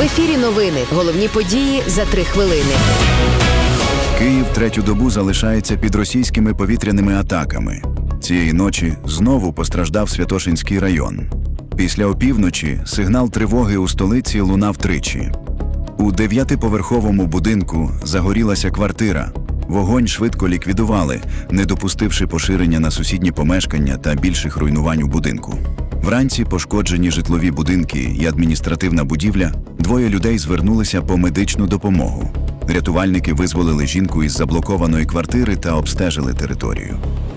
В ефірі новини. Головні події за 3 хвилини. Київ третю добу залишається під російськими повітряними атаками. Цієї ночі знову постраждав Святошинський район. Після опівночі сигнал тривоги у столиці лунав тричі. У 9-поверховому будинку загорілася квартира. Вогонь швидко ліквідували, не допустивши поширення на сусідні помешкання та більших руйнувань у будинку. Вранці пошкоджені житлові будинки і адміністративна будівля. 2 людей звернулися по медичну допомогу. Рятувальники визволили жінку із заблокованої квартири та обстежили територію.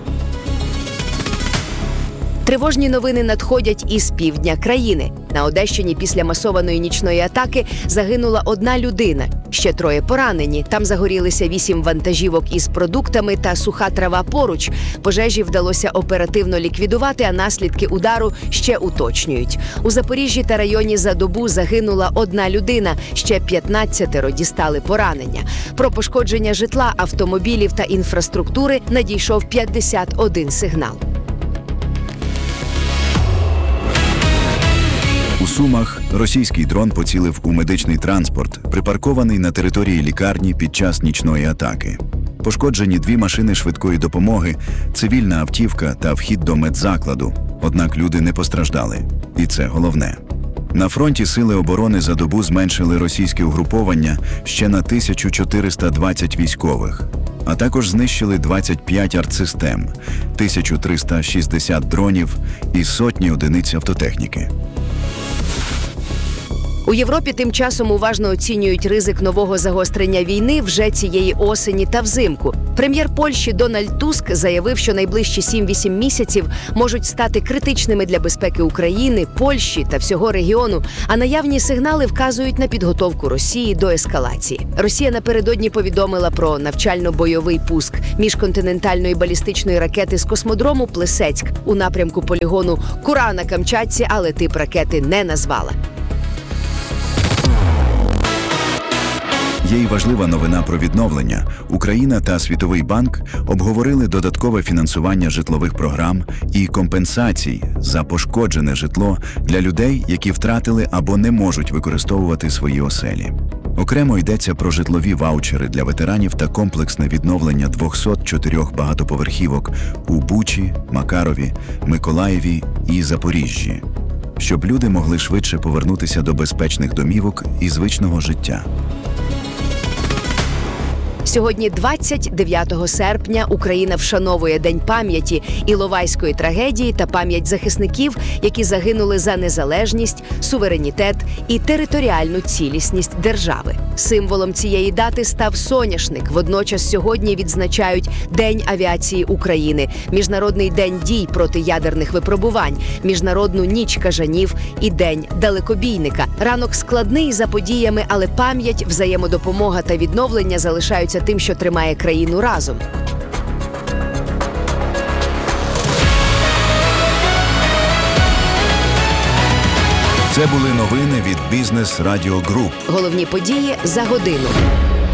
Тривожні новини надходять із півдня країни. На Одещині після масованої нічної атаки загинула 1 людина. Ще 3 поранені. Там загорілися 8 вантажівок із продуктами та суха трава поруч. Пожежі вдалося оперативно ліквідувати, а наслідки удару ще уточнюють. У Запоріжжі та районі за добу загинула 1 людина. Ще 15 дістали поранення. Про пошкодження житла, автомобілів та інфраструктури надійшов 51 сигнал. У Сумах російський дрон поцілив у медичний транспорт, припаркований на території лікарні під час нічної атаки. Пошкоджені 2 машини швидкої допомоги, цивільна автівка та вхід до медзакладу. Однак люди не постраждали. І це головне. На фронті сили оборони за добу зменшили російське угруповання ще на 1420 військових. А також знищили 25 артсистем, 1360 дронів і сотні одиниць автотехніки. У Європі тим часом уважно оцінюють ризик нового загострення війни вже цієї осені та взимку. Прем'єр Польщі Дональд Туск заявив, що найближчі 7-8 місяців можуть стати критичними для безпеки України, Польщі та всього регіону, а наявні сигнали вказують на підготовку Росії до ескалації. Росія напередодні повідомила про навчально-бойовий пуск міжконтинентальної балістичної ракети з космодрому Плисецьк у напрямку полігону Кура на Камчатці, але тип ракети не назвала. Є й важлива новина про відновлення. Україна та Світовий банк обговорили додаткове фінансування житлових програм і компенсацій за пошкоджене житло для людей, які втратили або не можуть використовувати свої оселі. Окремо йдеться про житлові ваучери для ветеранів та комплексне відновлення 204 багатоповерхівок у Бучі, Макарові, Миколаєві і Запоріжжі, щоб люди могли швидше повернутися до безпечних домівок і звичного життя. Сьогодні, 29 серпня, Україна вшановує День пам'яті Іловайської трагедії та пам'ять захисників, які загинули за незалежність, суверенітет і територіальну цілісність держави. Символом цієї дати став соняшник. Водночас сьогодні відзначають День авіації України, Міжнародний день дій проти ядерних випробувань, Міжнародну ніч кажанів і День далекобійника. Ранок складний за подіями, але пам'ять, взаємодопомога та відновлення залишаються тим, що тримає країну разом. Це були новини від Бізнес Радіо Груп. Головні події за годину.